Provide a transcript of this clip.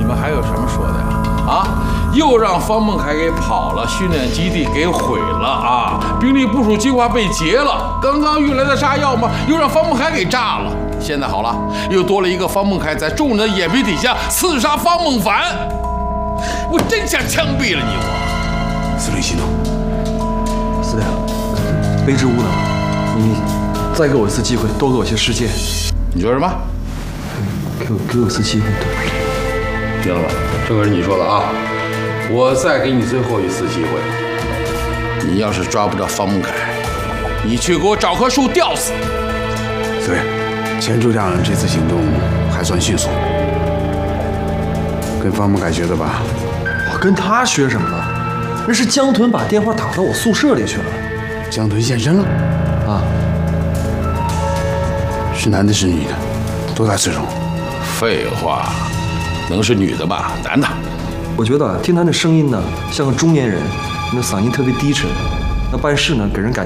们还有什么说的呀？啊，又让方孟凯给跑了，训练基地给毁了啊，兵力部署计划被劫了，刚刚运来的炸药嘛，又让方孟凯给炸了。现在好了，又多了一个方孟凯在众人的眼皮底下刺杀方孟凡，我真想枪毙了你我！ 司令息怒。 司令，卑职无能，你再给我一次机会，多给我些时间。 你说什么？ 给我一次机会， 听了吧，这可是你说的啊！我再给你最后一次机会，你要是抓不着方孟凯，你去给我找棵树吊死。 司令，钱处长这次行动还算迅速，跟方孟凯学的吧？ 我跟他学什么了？那是江屯把电话打到我宿舍里去了。 江屯现身了？ 啊， 是男的，是女的？多大岁数？ 废话，能是女的吧？男的。 我觉得听他那声音呢，像个中年人，那嗓音特别低沉，那办事呢给人感觉。